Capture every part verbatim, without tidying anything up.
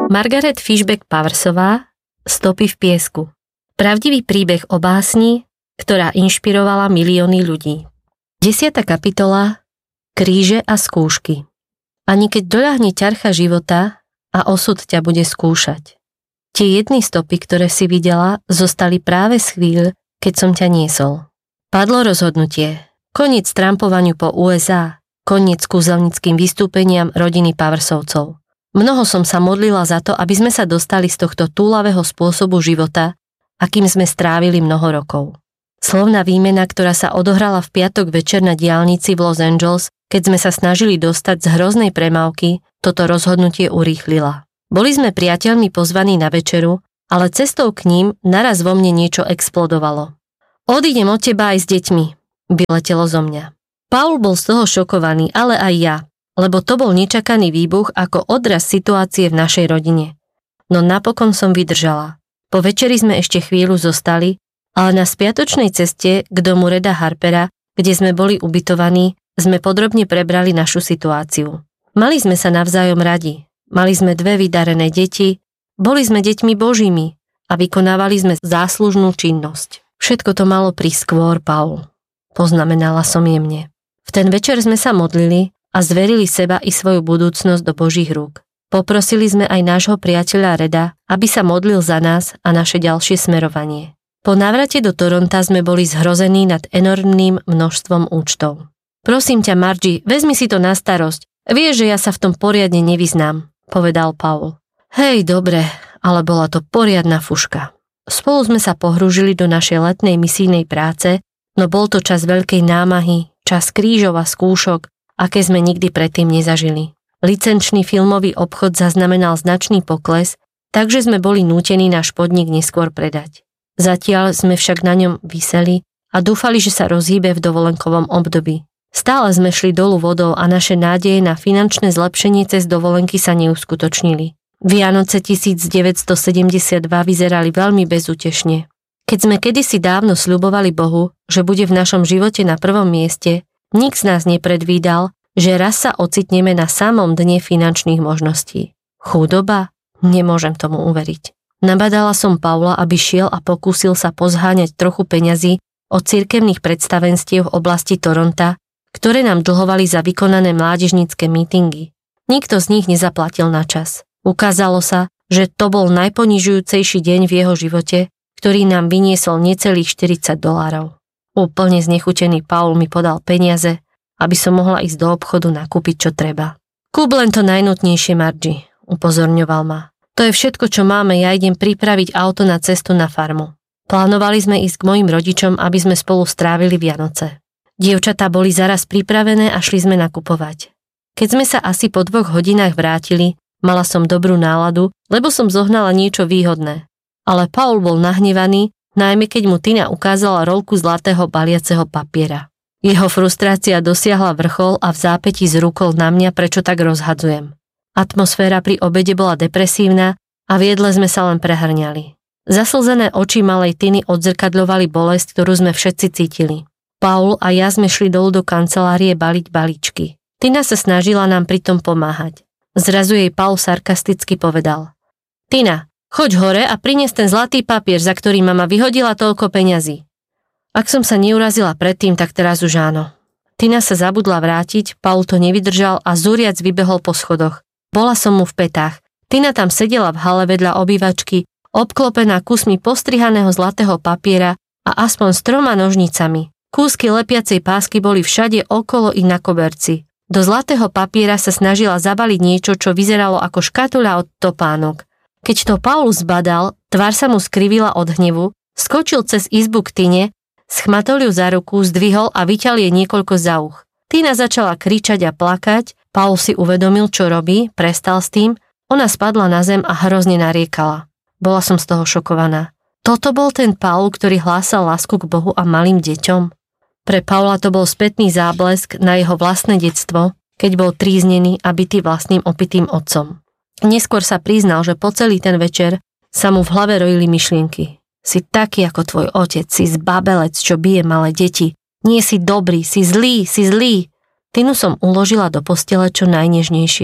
Margaret Fishback Powersová, Stopy v piesku. Pravdivý príbeh o básni, ktorá inšpirovala milióny ľudí. Desiata kapitola Kríže a skúšky. Ani keď doľahne ťarcha života a osud ťa bude skúšať. Tie jedny stopy, ktoré si videla, zostali práve z chvíľ, keď som ťa niesol. Padlo rozhodnutie. Koniec trampovaniu po ú es á. Koniec kúzelnickým vystúpeniam rodiny Powersovcov. Mnoho som sa modlila za to, aby sme sa dostali z tohto túlavého spôsobu života, akým sme strávili mnoho rokov. Slovná výmena, ktorá sa odohrala v piatok večer na diaľnici v Los Angeles, keď sme sa snažili dostať z hroznej premávky, toto rozhodnutie urýchlila. Boli sme priateľmi pozvaní na večeru, ale cestou k ním naraz vo mne niečo explodovalo. Odídem od teba aj s deťmi, vyletelo zo mňa. Paul bol z toho šokovaný, ale aj ja. Lebo to bol nečakaný výbuch ako odraz situácie v našej rodine. No napokon som vydržala. Po večeri sme ešte chvíľu zostali, ale na spiatočnej ceste k domu Reda Harpera, kde sme boli ubytovaní, sme podrobne prebrali našu situáciu. Mali sme sa navzájom radi, mali sme dve vydarené deti, boli sme deťmi Božími a vykonávali sme záslužnú činnosť. Všetko to malo prísť skôr, Paul. Poznamenala som jemne. V ten večer sme sa modlili a zverili seba i svoju budúcnosť do Božích rúk. Poprosili sme aj nášho priateľa Reda, aby sa modlil za nás a naše ďalšie smerovanie. Po návrate do Toronta sme boli zhrození nad enormným množstvom účtov. Prosím ťa, Margie, vezmi si to na starosť. Vieš, že ja sa v tom poriadne nevyznám, povedal Paul. Hej, dobre, ale bola to poriadna fuška. Spolu sme sa pohrúžili do našej letnej misijnej práce, no bol to čas veľkej námahy, čas krížov a skúšok, aké sme nikdy predtým nezažili. Licenčný filmový obchod zaznamenal značný pokles, takže sme boli nútení náš podnik neskôr predať. Zatiaľ sme však na ňom viseli a dúfali, že sa rozhýbe v dovolenkovom období. Stále sme šli dolu vodou a naše nádeje na finančné zlepšenie cez dovolenky sa neuskutočnili. Vianoce devätnásťsedemdesiatdva vyzerali veľmi bezútešne. Keď sme kedysi dávno sľubovali Bohu, že bude v našom živote na prvom mieste, nik z nás nepredvídal, že raz sa ocitneme na samom dne finančných možností. Chudoba? Nemôžem tomu uveriť. Nabadala som Paula, aby šiel a pokúsil sa pozháňať trochu peňazí od cirkevných predstavenstiev v oblasti Toronta, ktoré nám dlhovali za vykonané mládežnícke mítingy. Nikto z nich nezaplatil na čas. Ukázalo sa, že to bol najponižujúcejší deň v jeho živote, ktorý nám vyniesol necelých štyridsať dolárov. Úplne znechutený Paul mi podal peniaze, aby som mohla ísť do obchodu nakúpiť, čo treba. Kúp len to najnutnejšie, Margie, upozorňoval ma. To je všetko, čo máme, ja idem pripraviť auto na cestu na farmu. Plánovali sme ísť k mojim rodičom, aby sme spolu strávili Vianoce. Dievčatá boli zaraz pripravené a šli sme nakupovať. Keď sme sa asi po dvoch hodinách vrátili, mala som dobrú náladu, lebo som zohnala niečo výhodné. Ale Paul bol nahnevaný, najmä keď mu Tina ukázala roľku zlatého baliaceho papiera. Jeho frustrácia dosiahla vrchol a v zápätí zrúkol na mňa, prečo tak rozhadzujem. Atmosféra pri obede bola depresívna a v jedle sme sa len prehrňali. Zaslzené oči malej Tiny odzrkadľovali bolesť, ktorú sme všetci cítili. Paul a ja sme šli dolu do kancelárie baliť balíčky. Tina sa snažila nám pritom pomáhať. Zrazu jej Paul sarkasticky povedal. Tina, choď hore a prinies ten zlatý papier, za ktorý mama vyhodila toľko peňazí. Ak som sa neurazila predtým, tak teraz už áno. Tina sa zabudla vrátiť, Paul to nevydržal a zúriac vybehol po schodoch. Bola som mu v pätách. Tina tam sedela v hale vedľa obývačky, obklopená kusmi postrihaného zlatého papiera a aspoň s troma nožnicami. Kúsky lepiacej pásky boli všade okolo i na koberci. Do zlatého papiera sa snažila zabaliť niečo, čo vyzeralo ako škatuľa od topánok. Keď to Paul zbadal, tvár sa mu skrivila od hnevu, skočil cez izbu k Tine, schmatol ju za ruku, zdvihol a vyťal jej niekoľko za uch. Tina začala kričať a plakať, Paul si uvedomil, čo robí, prestal s tým, ona spadla na zem a hrozne nariekala. Bola som z toho šokovaná. Toto bol ten Paul, ktorý hlásal lásku k Bohu a malým deťom? Pre Paula to bol spätný záblesk na jeho vlastné detstvo, keď bol tríznený a bitý vlastným opitým otcom. Neskôr sa priznal, že po celý ten večer sa mu v hlave rojili myšlienky. Si taký ako tvoj otec, si zbabelec, čo bije malé deti. Nie si dobrý, si zlý, si zlý. Tinu som uložila do postele čo najnežnejšie.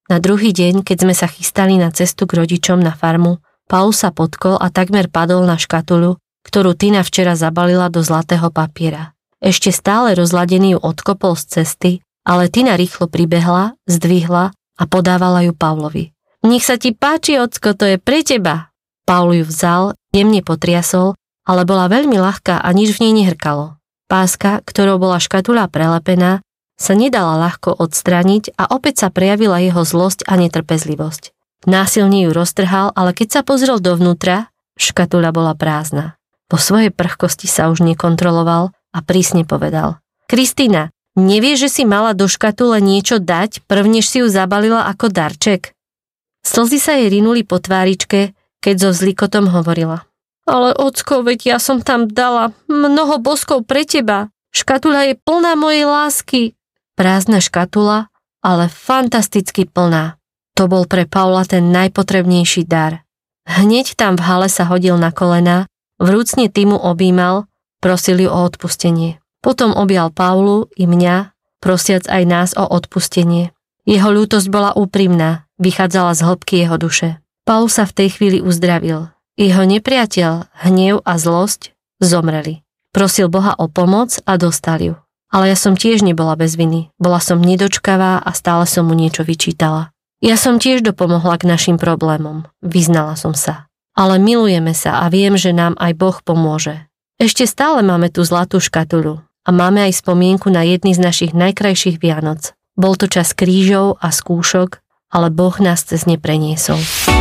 Na druhý deň, keď sme sa chystali na cestu k rodičom na farmu, Paul sa potkol a takmer padol na škatuľu, ktorú Tina včera zabalila do zlatého papiera. Ešte stále rozladený ju odkopol z cesty, ale Tina rýchlo pribehla, zdvihla a podávala ju Paulovi. Nech sa ti páči, ocko, to je pre teba. Paul ju vzal, jemne potriasol, ale bola veľmi ľahká a nič v nej nehrkalo. Páska, ktorou bola škatuľa prelepená, sa nedala ľahko odstrániť a opäť sa prejavila jeho zlosť a netrpezlivosť. Násilne ju roztrhal, ale keď sa pozrel dovnútra, škatuľa bola prázdna. Po svojej prchkosti sa už nekontroloval a prísne povedal. Kristína, nevieš, že si mala do škatule niečo dať, prvnež si ju zabalila ako darček? Slzy sa jej rinuli po tváričke, keď so vzlikotom hovorila. Ale ocko, veď ja som tam dala mnoho boskov pre teba. Škatuľa je plná mojej lásky. Prázdna škatula, ale fantasticky plná. To bol pre Paula ten najpotrebnejší dar. Hneď tam v hale sa hodil na kolená, vrúcne Timu objímal, prosil ju o odpustenie. Potom objal Paulu i mňa, prosiac aj nás o odpustenie. Jeho ľútosť bola úprimná, vychádzala z hĺbky jeho duše. Paul sa v tej chvíli uzdravil. Jeho nepriateľ, hnev a zlosť zomreli. Prosil Boha o pomoc a dostal ju. Ale ja som tiež nebola bez viny. Bola som nedočkavá a stále som mu niečo vyčítala. Ja som tiež dopomohla k našim problémom. Vyznala som sa. Ale milujeme sa a viem, že nám aj Boh pomôže. Ešte stále máme tú zlatú škatuľu a máme aj spomienku na jedny z našich najkrajších Vianoc. Bol to čas krížov a skúšok, ale Boh nás cez ne preniesol.